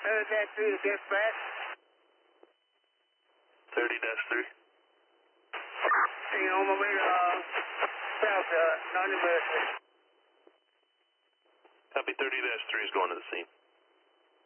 that 3 to dispatch. 30-3. Hey, on my way to south, non-emergency. Copy 30-3 is going to the scene.